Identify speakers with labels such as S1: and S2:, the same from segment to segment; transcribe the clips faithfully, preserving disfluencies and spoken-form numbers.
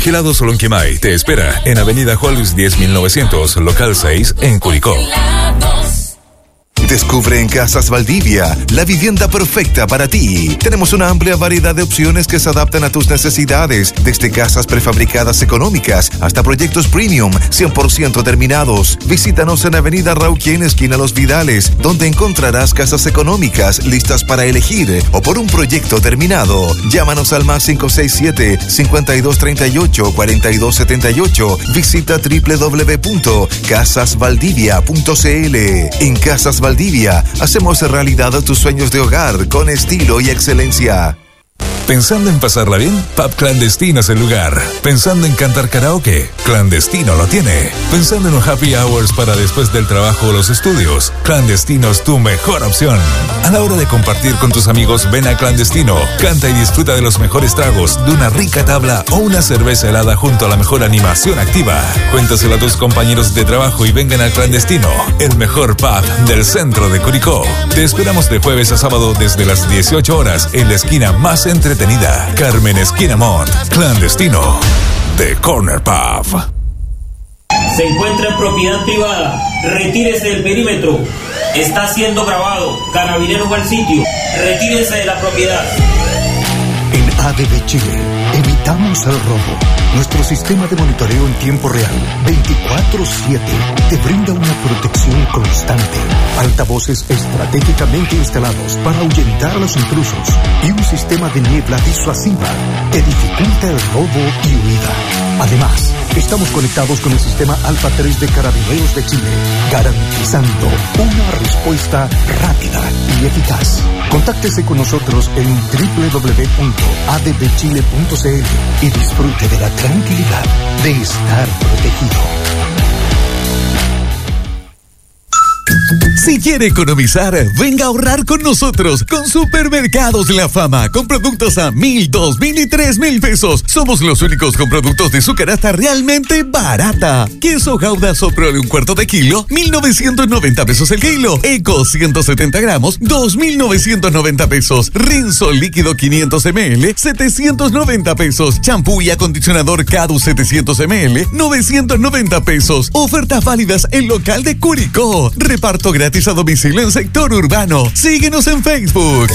S1: Helados Lonquimay te espera en Avenida Juárez diez mil novecientos, local seis, en Curicó.
S2: Descubre en Casas Valdivia la vivienda perfecta para ti. Tenemos una amplia variedad de opciones que se adaptan a tus necesidades, desde casas prefabricadas económicas hasta proyectos premium cien por ciento terminados. Visítanos en Avenida Rauquien, esquina Los Vidales, donde encontrarás casas económicas listas para elegir o por un proyecto terminado. Llámanos al más cinco seis siete, cinco dos tres ocho, cuatro dos siete ocho. Visita doble u doble u doble u punto casas valdivia punto c l. En Casas Valdivia hacemos realidad tus sueños de hogar con estilo y excelencia.
S1: ¿Pensando en pasarla bien? Pub Clandestino es el lugar. ¿Pensando en cantar karaoke? Clandestino lo tiene. ¿Pensando en un happy hours para después del trabajo o los estudios? Clandestino es tu mejor opción. A la hora de compartir con tus amigos, ven a Clandestino. Canta y disfruta de los mejores tragos, de una rica tabla o una cerveza helada junto a la mejor animación activa. Cuéntaselo a tus compañeros de trabajo y vengan al Clandestino, el mejor pub del centro de Curicó. Te esperamos de jueves a sábado desde las dieciocho horas en la esquina más entretenida, Carmen Esquina Mont. Clandestino, The Corner Pub.
S3: Se encuentra en propiedad privada. Retírese del perímetro. Está siendo grabado. Carabineros al sitio. Retírese de la propiedad.
S4: En A D B Chile, evitamos el robo. Nuestro sistema de monitoreo en tiempo real, veinticuatro siete, te brinda una protección constante. Altavoces estratégicamente instalados para ahuyentar a los intrusos y un sistema de niebla disuasiva que dificulta el robo y huida. Además, estamos conectados con el sistema Alfa tres de Carabineros de Chile, garantizando una respuesta rápida y eficaz. Contáctese con nosotros en doble u doble u doble u punto a d b chile punto c l y disfrute de la tranquilidad de estar protegido.
S5: Si quiere economizar, venga a ahorrar con nosotros con Supermercados La Fama, con productos a mil, dos mil y tres mil pesos. Somos los únicos con productos de su canasta realmente barata. Queso Gouda Sopro de un cuarto de kilo, mil novecientos noventa pesos el kilo. Eco ciento setenta gramos, dos mil novecientos noventa pesos. Rinzo líquido quinientos mililitros, setecientos noventa pesos. Champú y acondicionador Cadu setecientos mililitros, novecientos noventa pesos. Ofertas válidas en local de Curicó. Reparto gratis a domicilio en sector urbano. Síguenos en Facebook.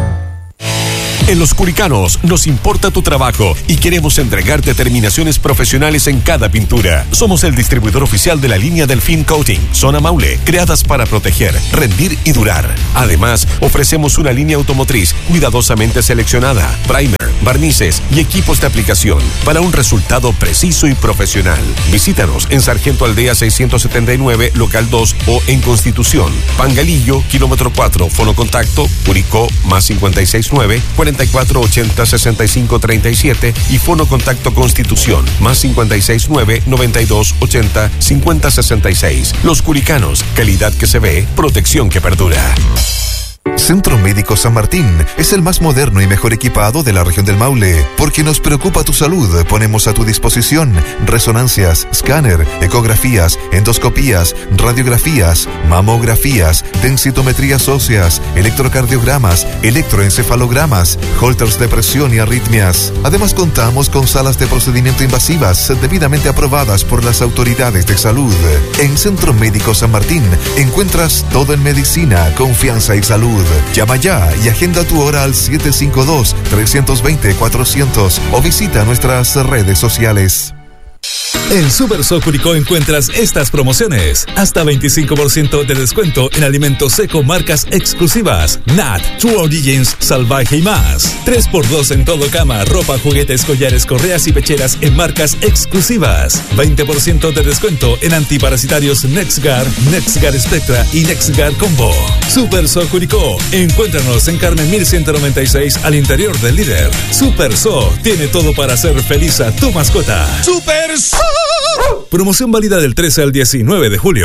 S6: En Los Curicanos nos importa tu trabajo y queremos entregarte terminaciones profesionales en cada pintura. Somos el distribuidor oficial de la línea Delfín Coating, Zona Maule, creadas para proteger, rendir y durar. Además, ofrecemos una línea automotriz cuidadosamente seleccionada, primer, barnices y equipos de aplicación para un resultado preciso y profesional. Visítanos en Sargento Aldea seiscientos setenta y nueve, local dos o en Constitución, Pangalillo, kilómetro cuatro, fono contacto, Curicó, más cincuenta y seis nueve, cuarenta y cuatro ochenta, sesenta y cinco treinta y siete y fono contacto Constitución, más cincuenta y seis nueve, noventa y dos ochenta, cincuenta sesenta y seis. Los Curicanos, calidad que se ve, protección que perdura.
S2: Centro Médico San Martín es el más moderno y mejor equipado de la región del Maule. Porque nos preocupa tu salud, ponemos a tu disposición resonancias, escáner, ecografías, endoscopías, radiografías, mamografías, densitometrías óseas, electrocardiogramas, electroencefalogramas, holters de presión y arritmias. Además, contamos con salas de procedimiento invasivas debidamente aprobadas por las autoridades de salud. En Centro Médico San Martín encuentras todo en medicina, confianza y salud. Llama ya y agenda tu hora al siete cinco dos, tres dos cero, cuatrocientos o visita nuestras redes sociales.
S1: En Super So Curicó encuentras estas promociones. Hasta veinticinco por ciento de descuento en alimentos seco marcas exclusivas. Nat, True Origins, Salvaje y más. tres por dos en todo cama, ropa, juguetes, collares, correas y pecheras en marcas exclusivas. veinte por ciento de descuento en antiparasitarios NexGard, NexGard Spectra y NexGard Combo. Super So Curicó. Encuéntranos en Carmen mil ciento noventa y seis al interior del líder. Super So tiene todo para hacer feliz a tu mascota. Super So. Promoción válida del trece al diecinueve de julio.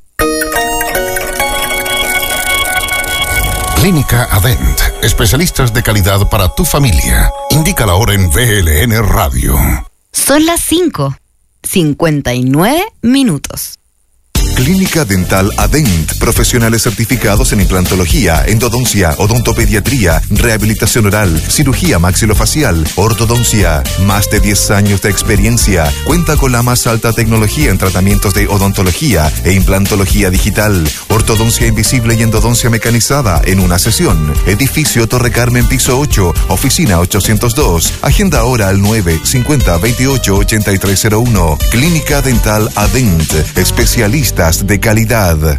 S7: Clínica Adent, especialistas de calidad para tu familia. Indica la hora en V L N Radio.
S8: Son las cinco, cincuenta y nueve minutos.
S2: Clínica Dental Adent. Profesionales certificados en implantología, endodoncia, odontopediatría, rehabilitación oral, cirugía maxilofacial, ortodoncia. Más de diez años de experiencia. Cuenta con la más alta tecnología en tratamientos de odontología e implantología digital, ortodoncia invisible y endodoncia mecanizada en una sesión. Edificio Torre Carmen, piso ocho, oficina ochocientos dos. Agenda ahora al nueve cincuenta veintiocho ochenta y tres cero uno. Clínica Dental Adent. Especialistas de calidad.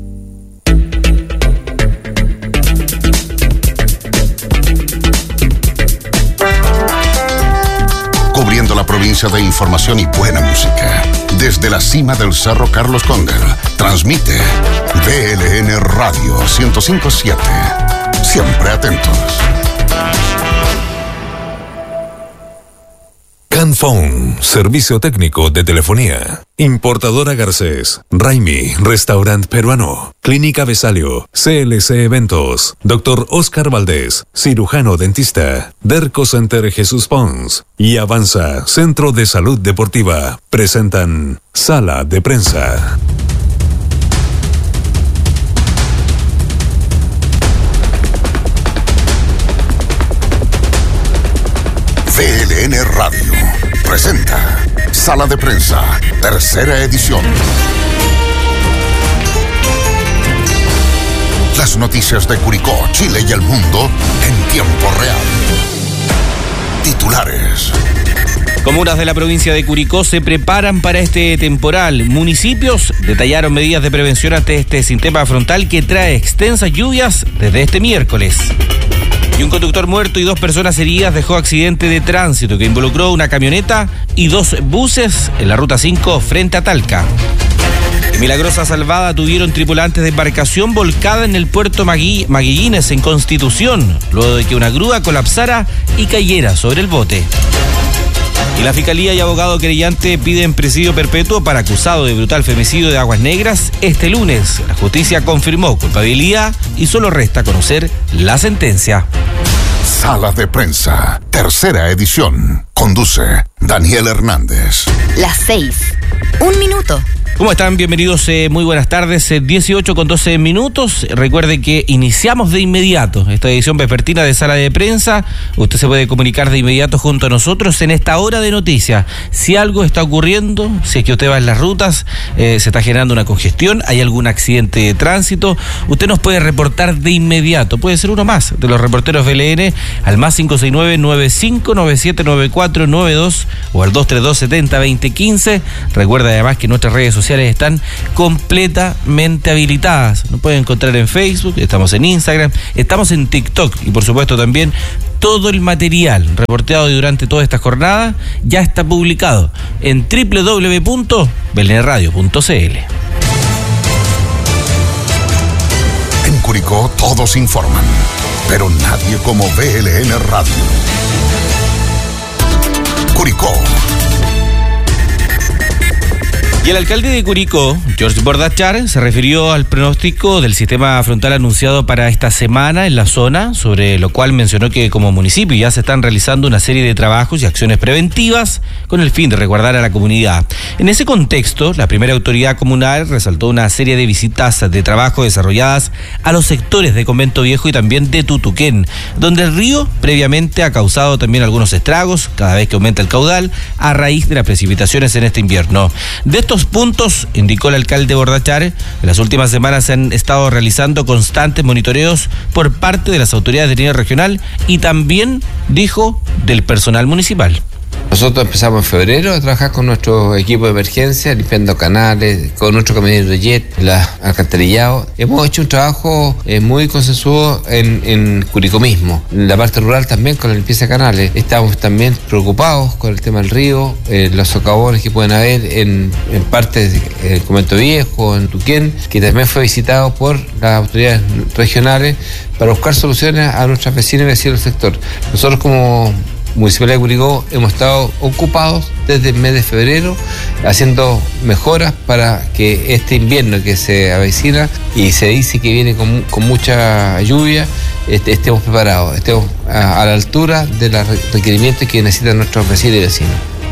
S7: Cubriendo la provincia de información y buena música. Desde la cima del Cerro Carlos Cóndor, transmite V L N Radio ciento cinco punto siete. Siempre atentos.
S1: Canphone, servicio técnico de telefonía. Importadora Garcés, Raimi, restaurante peruano. Clínica Besalio, C L C Eventos. Doctor Oscar Valdés, cirujano dentista. Derco Center Jesús Pons y Avanza, Centro de Salud Deportiva. Presentan Sala de Prensa.
S7: V L N Radio presenta Sala de Prensa, tercera edición. Las noticias de Curicó, Chile y el mundo en tiempo real. Titulares.
S8: Comunas de la provincia de Curicó se preparan para este temporal. Municipios detallaron medidas de prevención ante este sistema frontal que trae extensas lluvias desde este miércoles. Y un conductor muerto y dos personas heridas dejó accidente de tránsito que involucró una camioneta y dos buses en la ruta cinco frente a Talca. En Milagrosa Salvada tuvieron tripulantes de embarcación volcada en el puerto Magui- Maguillines en Constitución, luego de que una grúa colapsara y cayera sobre el bote. Y la Fiscalía y abogado querellante piden presidio perpetuo para acusado de brutal femicidio de Aguas Negras. Este lunes, la justicia confirmó culpabilidad y solo resta conocer la sentencia.
S7: Sala de Prensa, tercera edición. Conduce Daniel Hernández.
S9: Las seis. Un minuto.
S8: ¿Cómo están? Bienvenidos, eh, muy buenas tardes, eh, dieciocho con doce minutos. Recuerde que iniciamos de inmediato esta edición vespertina de Sala de Prensa. Usted se puede comunicar de inmediato junto a nosotros en esta hora de noticias. Si algo está ocurriendo, si es que usted va en las rutas, eh, se está generando una congestión, hay algún accidente de tránsito, usted nos puede reportar de inmediato. Puede ser uno más de los reporteros V L N al más cinco seis nueve, nueve cinco nueve siete nueve cuatro nueve dos o al dos tres dos, siete cero, dos cero uno cinco. Recuerda además que nuestras redes sociales están completamente habilitadas. Nos pueden encontrar en Facebook, estamos en Instagram, estamos en TikTok y por supuesto también todo el material reporteado durante toda esta jornada ya está publicado en doble u doble u doble u punto v l n radio punto c l.
S7: En Curicó todos informan, pero nadie como V L N Radio. Curicó.
S8: Y el alcalde de Curicó, George Bordachar, se refirió al pronóstico del sistema frontal anunciado para esta semana en la zona, sobre lo cual mencionó que como municipio ya se están realizando una serie de trabajos y acciones preventivas con el fin de resguardar a la comunidad. En ese contexto, la primera autoridad comunal resaltó una serie de visitas de trabajo desarrolladas a los sectores de Convento Viejo y también de Tutuquén, donde el río previamente ha causado también algunos estragos cada vez que aumenta el caudal a raíz de las precipitaciones en este invierno. De estos puntos, indicó el alcalde Bordachar, en las últimas semanas se han estado realizando constantes monitoreos por parte de las autoridades de nivel regional y también, dijo, del personal municipal.
S10: Nosotros empezamos en febrero a trabajar con nuestro equipo de emergencia, limpiando canales, con nuestro camionero de jet, la alcantarillado. Hemos hecho un trabajo eh, muy consensuado en, en Curicó mismo. En la parte rural también con la limpieza de canales. Estamos también preocupados con el tema del río, eh, los socavones que pueden haber en, en partes del Convento Viejo, en Tuquén, que también fue visitado por las autoridades regionales para buscar soluciones a nuestras vecinas y vecinos del sector. Nosotros como Municipalidad de Curicó hemos estado ocupados desde el mes de febrero haciendo mejoras para que este invierno que se avecina y se dice que viene con, con mucha lluvia, este, estemos preparados, estemos a, a la altura de los requerimientos que necesitan nuestros vecinos y vecinos.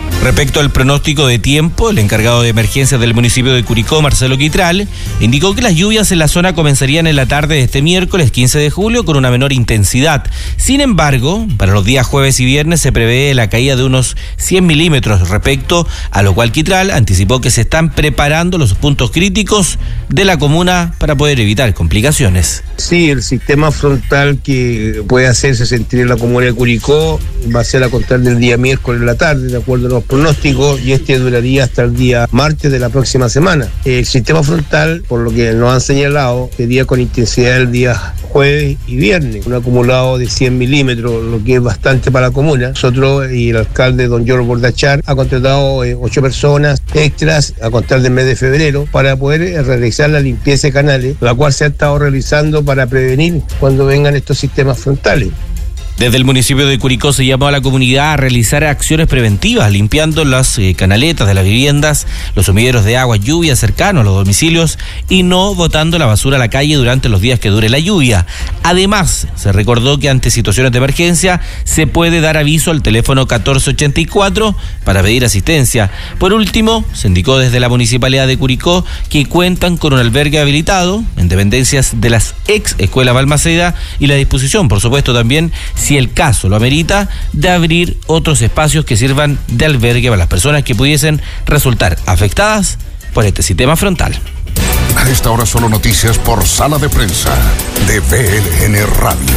S8: Respecto al pronóstico de tiempo, el encargado de emergencias del municipio de Curicó, Marcelo Quitral, indicó que las lluvias en la zona comenzarían en la tarde de este miércoles quince de julio con una menor intensidad. Sin embargo, para los días jueves y viernes se prevé la caída de unos cien milímetros, respecto a lo cual Quitral anticipó que se están preparando los puntos críticos de la comuna para poder evitar complicaciones.
S11: Sí, el sistema frontal que puede hacerse sentir en la comuna de Curicó va a ser a contar del día miércoles en la tarde, de acuerdo a los pronóstico, y este duraría hasta el día martes de la próxima semana. El sistema frontal, por lo que nos han señalado, sería con intensidad el día jueves y viernes, un acumulado de cien milímetros, lo que es bastante para la comuna. Nosotros y el alcalde don George Bordachar ha contratado eh, ocho personas extras a contar del mes de febrero para poder eh, realizar la limpieza de canales, la cual se ha estado realizando para prevenir cuando vengan estos sistemas frontales.
S8: Desde el municipio de Curicó se llamó a la comunidad a realizar acciones preventivas, limpiando las eh, canaletas de las viviendas, los sumideros de agua, lluvia cercanos a los domicilios y no botando la basura a la calle durante los días que dure la lluvia. Además, se recordó que ante situaciones de emergencia se puede dar aviso al teléfono catorce ochenta y cuatro para pedir asistencia. Por último, se indicó desde la municipalidad de Curicó que cuentan con un albergue habilitado en dependencias de las ex escuelas Balmaceda y la disposición, por supuesto, también si el caso lo amerita, de abrir otros espacios que sirvan de albergue para las personas que pudiesen resultar afectadas por este sistema frontal.
S7: A esta hora solo noticias por Sala de Prensa de V L N Radio.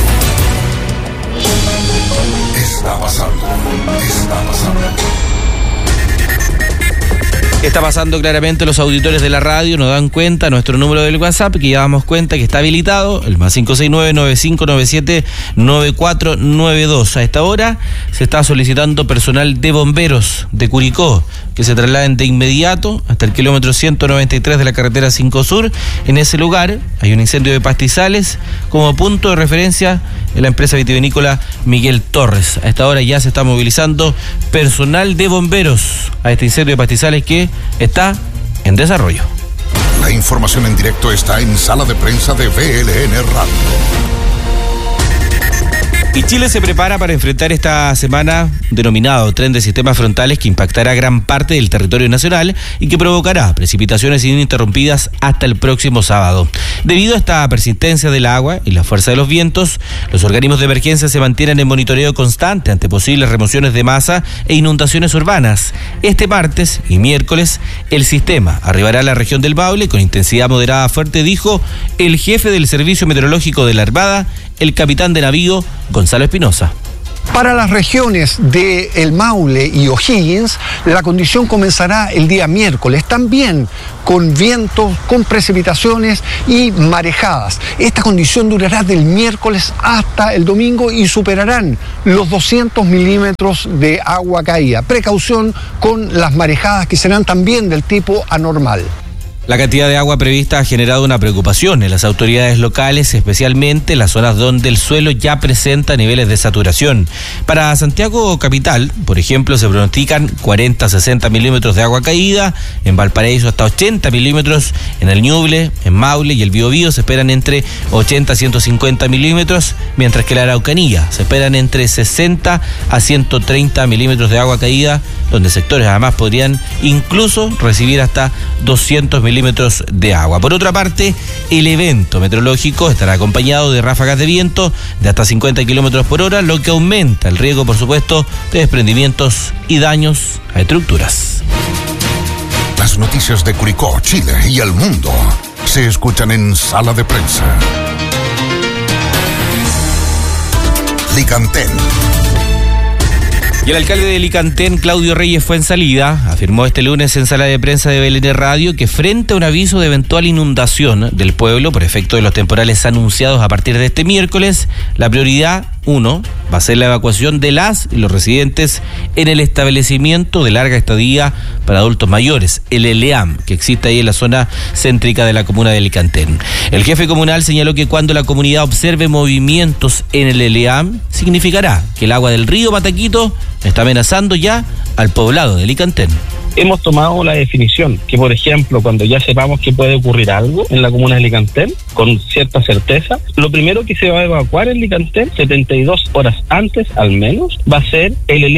S7: Está pasando, está pasando.
S8: Está pasando claramente, los auditores de la radio nos dan cuenta, nuestro número del WhatsApp, que ya damos cuenta que está habilitado, el más cinco seis nueve, nueve cinco nueve siete, nueve cuatro nueve dos. A esta hora se está solicitando personal de bomberos de Curicó que se trasladen de inmediato hasta el kilómetro ciento noventa y tres de la carretera cinco Sur. En ese lugar hay un incendio de pastizales, como punto de referencia en la empresa vitivinícola Miguel Torres. A esta hora ya se está movilizando personal de bomberos a este incendio de pastizales que está en desarrollo.
S7: La información en directo está en Sala de Prensa de V L N Radio.
S8: Y Chile se prepara para enfrentar esta semana denominado tren de sistemas frontales que impactará gran parte del territorio nacional y que provocará precipitaciones ininterrumpidas hasta el próximo sábado. Debido a esta persistencia del agua y la fuerza de los vientos, los organismos de emergencia se mantienen en monitoreo constante ante posibles remociones de masa e inundaciones urbanas. Este martes y miércoles el sistema arribará a la región del Maule con intensidad moderada a fuerte, dijo el jefe del Servicio Meteorológico de la Armada, el capitán de navío Gonzalo Espinosa.
S12: Para las regiones de El Maule y O'Higgins, la condición comenzará el día miércoles, también con vientos, con precipitaciones y marejadas. Esta condición durará del miércoles hasta el domingo y superarán los doscientos milímetros de agua caída. Precaución con las marejadas, que serán también del tipo anormal.
S8: La cantidad de agua prevista ha generado una preocupación en las autoridades locales, especialmente en las zonas donde el suelo ya presenta niveles de saturación. Para Santiago capital, por ejemplo, se pronostican cuarenta a sesenta milímetros de agua caída, en Valparaíso hasta ochenta milímetros, en el Ñuble, en Maule y el Biobío se esperan entre ochenta a ciento cincuenta milímetros, mientras que la Araucanía se esperan entre sesenta a ciento treinta milímetros de agua caída, donde sectores además podrían incluso recibir hasta doscientos milímetros de agua. Por otra parte, el evento meteorológico estará acompañado de ráfagas de viento de hasta cincuenta kilómetros por hora, lo que aumenta el riesgo, por supuesto, de desprendimientos y daños a estructuras.
S7: Las noticias de Curicó, Chile y el mundo se escuchan en Sala de Prensa. Licantén.
S8: Y el alcalde de Licantén, Claudio Reyes Fuenzalida, afirmó este lunes en Sala de Prensa de V L N Radio que frente a un aviso de eventual inundación del pueblo por efecto de los temporales anunciados a partir de este miércoles, la prioridad uno va a ser la evacuación de las y los residentes en el establecimiento de larga estadía para adultos mayores, el L E A M, que existe ahí en la zona céntrica de la comuna de Licantén. El jefe comunal señaló que cuando la comunidad observe movimientos en el L E A M, significará que el agua del río Mataquito está amenazando ya al poblado de Licantén.
S13: Hemos tomado la definición que, por ejemplo, cuando ya sepamos que puede ocurrir algo en la comuna de Licantén, con cierta certeza, lo primero que se va a evacuar en Licantén, setenta y dos horas antes al menos, va a ser el L E A M.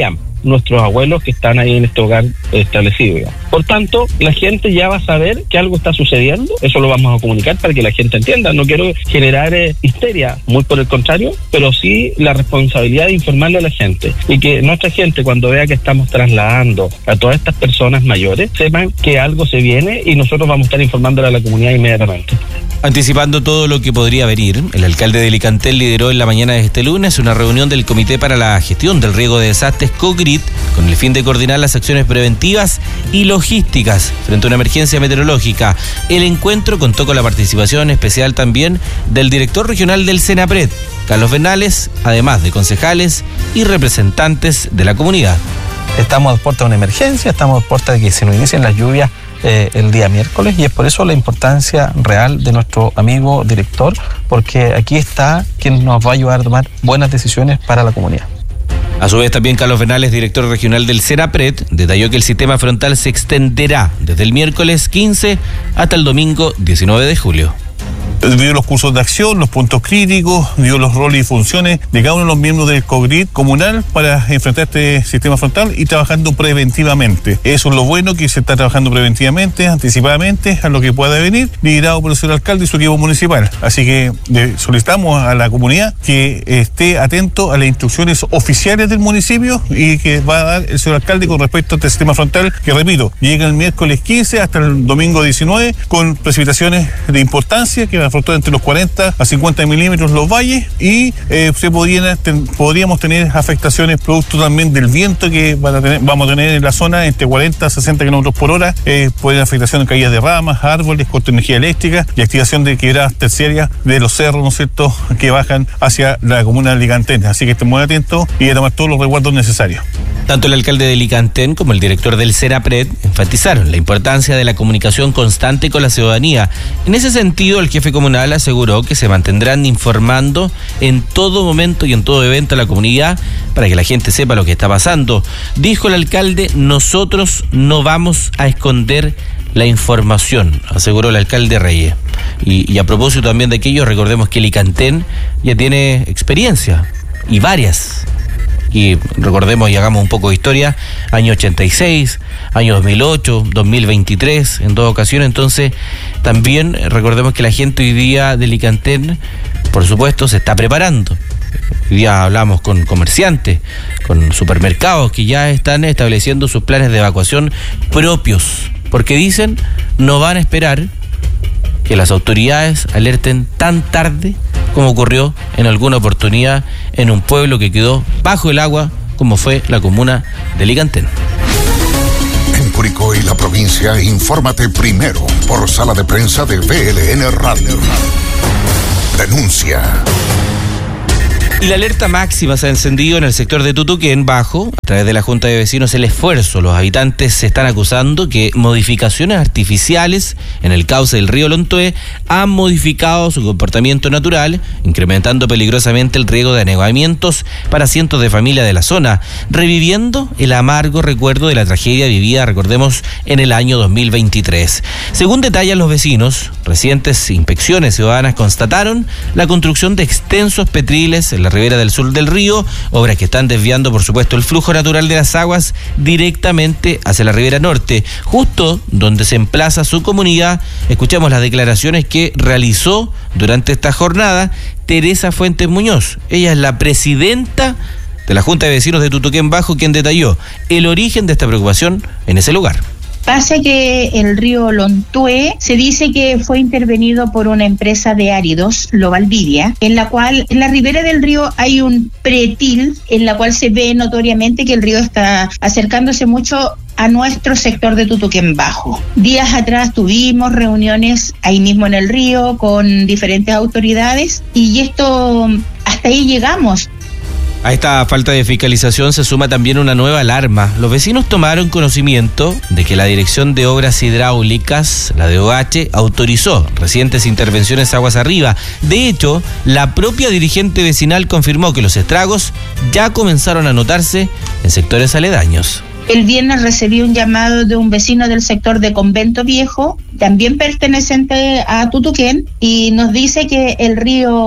S13: nuestros abuelos que están ahí en este hogar establecido, digamos. Por tanto, la gente ya va a saber que algo está sucediendo, eso lo vamos a comunicar para que la gente entienda. No quiero generar eh, histeria, muy por el contrario, pero sí la responsabilidad de informarle a la gente y que nuestra gente, cuando vea que estamos trasladando a todas estas personas mayores, sepan que algo se viene y nosotros vamos a estar informándole a la comunidad inmediatamente.
S8: Anticipando todo lo que podría venir, el alcalde de Licantel lideró en la mañana de este lunes una reunión del Comité para la Gestión del Riesgo de Desastres COGRID con el fin de coordinar las acciones preventivas y logísticas frente a una emergencia meteorológica. El encuentro contó con la participación especial también del director regional del SENAPRED, Carlos Bernales, además de concejales y representantes de la comunidad.
S14: Estamos a puerta de una emergencia, estamos a puerta de que se nos inicien las lluvias eh, el día miércoles, y es por eso la importancia real de nuestro amigo director, porque aquí está quien nos va a ayudar a tomar buenas decisiones para la comunidad.
S8: A su vez, también Carlos Bernales, director regional del SENAPRED, detalló que el sistema frontal se extenderá desde el miércoles quince hasta el domingo diecinueve de julio.
S15: Dio los cursos de acción, los puntos críticos, dio los roles y funciones de cada uno de los miembros del COGRID comunal para enfrentar este sistema frontal y trabajando preventivamente. Eso es lo bueno, que se está trabajando preventivamente, anticipadamente a lo que pueda venir, liderado por el señor alcalde y su equipo municipal. Así que solicitamos a la comunidad que esté atento a las instrucciones oficiales del municipio y que va a dar el señor alcalde con respecto a este sistema frontal, que repito, llega el miércoles quince hasta el domingo diecinueve con precipitaciones de importancia que va a afrontar entre los cuarenta a cincuenta milímetros los valles, y eh, se podrían, ten, podríamos tener afectaciones producto también del viento que van a tener, vamos a tener en la zona entre cuarenta a sesenta kilómetros por hora. Eh, pueden afectación en caídas de ramas, árboles, corte de energía eléctrica y activación de quebradas terciarias de los cerros, ¿no es cierto?, que bajan hacia la comuna de Licantén. Así que estén muy atentos y a tomar todos los resguardos necesarios.
S8: Tanto el alcalde de Licantén como el director del SENAPRED enfatizaron la importancia de la comunicación constante con la ciudadanía. En ese sentido, el jefe comunal aseguró que se mantendrán informando en todo momento y en todo evento a la comunidad para que la gente sepa lo que está pasando. Dijo el alcalde: nosotros no vamos a esconder la información, aseguró el alcalde Reyes. Y, y a propósito también de aquello, recordemos que Licantén ya tiene experiencia, y varias. Y recordemos y hagamos un poco de historia, año ochenta y seis, año dos mil ocho, dos mil veintitrés, en dos ocasiones. Entonces también recordemos que la gente hoy día de Licantén, por supuesto, se está preparando. Hoy día hablamos con comerciantes, con supermercados que ya están estableciendo sus planes de evacuación propios, porque dicen no van a esperar que las autoridades alerten tan tarde como ocurrió en alguna oportunidad en un pueblo que quedó bajo el agua, como fue la comuna de Licantén.
S7: En Curicó y la provincia, infórmate primero por sala de prensa de V L N Radio. Denuncia.
S8: Y la alerta máxima se ha encendido en el sector de Tutuquén Bajo. A través de la Junta de Vecinos El Esfuerzo, los habitantes se están acusando que modificaciones artificiales en el cauce del río Lontué han modificado su comportamiento natural, incrementando peligrosamente el riesgo de anegamientos para cientos de familias de la zona, reviviendo el amargo recuerdo de la tragedia vivida, recordemos, en el año dos mil veintitrés. Según detallan los vecinos, recientes inspecciones ciudadanas constataron la construcción de extensos petriles en la ribera del sur del río, obras que están desviando, por supuesto, el flujo natural de las aguas directamente hacia la ribera norte, justo donde se emplaza su comunidad. Escuchamos las declaraciones que realizó durante esta jornada Teresa Fuentes Muñoz. Ella es la presidenta de la Junta de Vecinos de Tutuquén Bajo, quien detalló el origen de esta preocupación en ese lugar.
S16: Pasa que el río Lontué se dice que fue intervenido por una empresa de áridos, Lo Valdivia, en la cual en la ribera del río hay un pretil en la cual se ve notoriamente que el río está acercándose mucho a nuestro sector de Tutuquén Bajo. Días atrás tuvimos reuniones ahí mismo en el río con diferentes autoridades y esto, hasta ahí llegamos.
S8: A esta falta de fiscalización se suma también una nueva alarma. Los vecinos tomaron conocimiento de que la Dirección de Obras Hidráulicas, la D O H, autorizó recientes intervenciones aguas arriba. De hecho, la propia dirigente vecinal confirmó que los estragos ya comenzaron a notarse en sectores aledaños.
S16: El viernes recibí un llamado de un vecino del sector de Convento Viejo, también perteneciente a Tutuquén, y nos dice que el río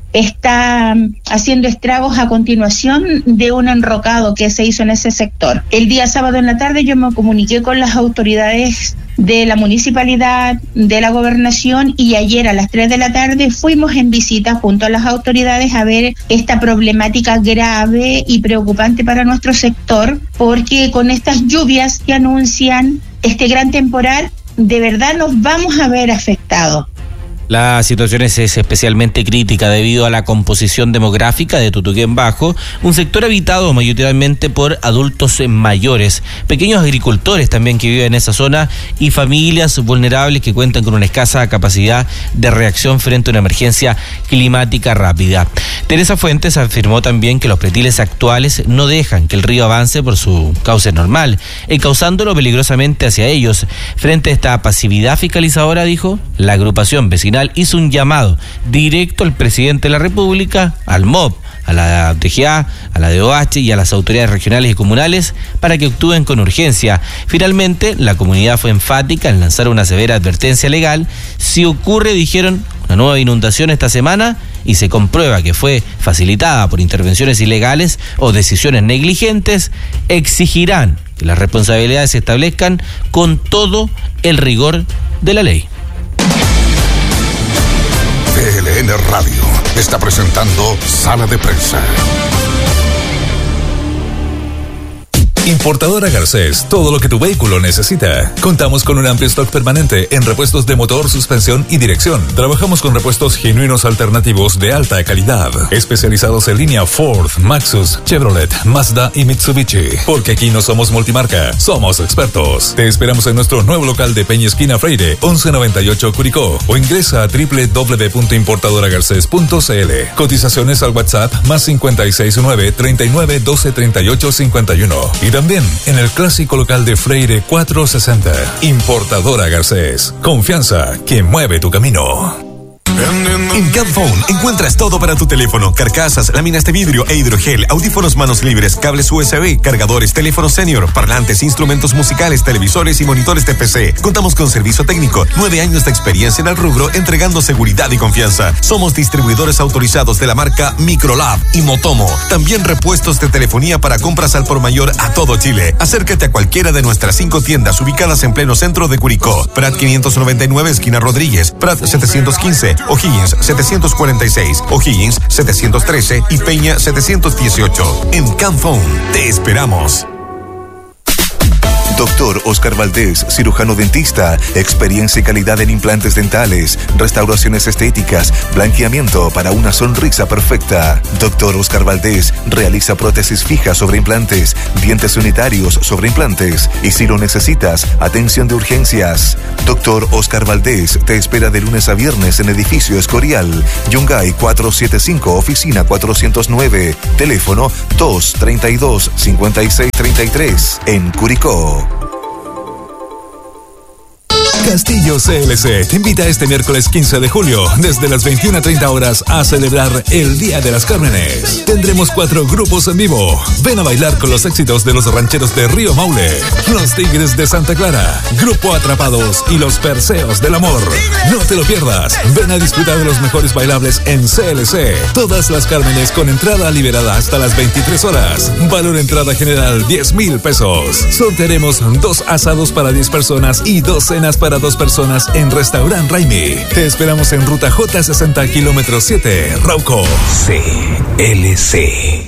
S16: está haciendo estragos a continuación de un enrocado que se hizo en ese sector. El día sábado en la tarde yo me comuniqué con las autoridades de la municipalidad, de la gobernación, y ayer a las tres de la tarde fuimos en visita junto a las autoridades a ver esta problemática grave y preocupante para nuestro sector, porque con estas lluvias que anuncian este gran temporal, de verdad nos vamos a ver afectados.
S8: La situación es especialmente crítica debido a la composición demográfica de Tutuquén Bajo, un sector habitado mayoritariamente por adultos mayores, pequeños agricultores también que viven en esa zona y familias vulnerables que cuentan con una escasa capacidad de reacción frente a una emergencia climática rápida. Teresa Fuentes afirmó también que los pretiles actuales no dejan que el río avance por su cauce normal, encauzándolo peligrosamente hacia ellos. Frente a esta pasividad fiscalizadora, dijo, la agrupación vecinal hizo un llamado directo al presidente de la República, al M O B, a la D G A, a la D O H y a las autoridades regionales y comunales para que actúen con urgencia. Finalmente, la comunidad fue enfática en lanzar una severa advertencia legal. Si ocurre, dijeron, una nueva inundación esta semana y se comprueba que fue facilitada por intervenciones ilegales o decisiones negligentes, exigirán que las responsabilidades se establezcan con todo el rigor de la ley.
S7: P L N Radio está presentando Sala de Prensa.
S1: Importadora Garcés, todo lo que tu vehículo necesita. Contamos con un amplio stock permanente en repuestos de motor, suspensión y dirección. Trabajamos con repuestos genuinos alternativos de alta calidad, especializados en línea Ford, Maxus, Chevrolet, Mazda y Mitsubishi. Porque aquí no somos multimarca, somos expertos. Te esperamos en nuestro nuevo local de Peña Esquina Freire, once noventa y ocho Curicó, o ingresa a doble u doble u doble u punto importadora garcés punto c l. Cotizaciones al WhatsApp más cincuenta y seis nueve, treinta y nueve, doce, treinta y ocho, cincuenta y uno. Y también en el clásico local de Freire cuatrocientos sesenta. Importadora Garcés. Confianza que mueve tu camino.
S6: En Camphone encuentras todo para tu teléfono: carcasas, láminas de vidrio e hidrogel, audífonos manos libres, cables U S B, cargadores, teléfonos senior, parlantes, instrumentos musicales, televisores y monitores de P C. Contamos con servicio técnico, nueve años de experiencia en el rubro, entregando seguridad y confianza. Somos distribuidores autorizados de la marca Microlab y Motomo. También repuestos de telefonía para compras al por mayor a todo Chile. Acércate a cualquiera de nuestras cinco tiendas ubicadas en pleno centro de Curicó: Prat quinientos noventa y nueve, esquina Rodríguez; Prat setecientos quince, O'Higgins setecientos cuarenta y seis, O'Higgins setecientos trece y Peña setecientos dieciocho. En Camphone te esperamos.
S2: Doctor Oscar Valdés, cirujano dentista, experiencia y calidad en implantes dentales, restauraciones estéticas, blanqueamiento para una sonrisa perfecta. Doctor Oscar Valdés realiza prótesis fijas sobre implantes, dientes unitarios sobre implantes y, si lo necesitas, atención de urgencias. Doctor Oscar Valdés te espera de lunes a viernes en Edificio Escorial, Yungay cuatrocientos setenta y cinco, oficina cuatrocientos nueve, teléfono dos treinta y dos, cincuenta y seis treinta y tres, en Curicó.
S1: Castillo C L C te invita este miércoles quince de julio desde las veintiuna treinta horas a celebrar el Día de las Cármenes. Tendremos cuatro grupos en vivo. Ven a bailar con los éxitos de los rancheros de Río Maule, los Tigres de Santa Clara, Grupo Atrapados y los Perseos del Amor. No te lo pierdas. Ven a disfrutar de los mejores bailables en C L C. Todas las Cármenes con entrada liberada hasta las veintitrés horas. Valor entrada general diez mil pesos. Sortearemos dos asados para diez personas y dos cenas para dos personas en Restaurant Raimi. Te esperamos en ruta J sesenta, kilómetro siete, Rauco.
S5: C L C.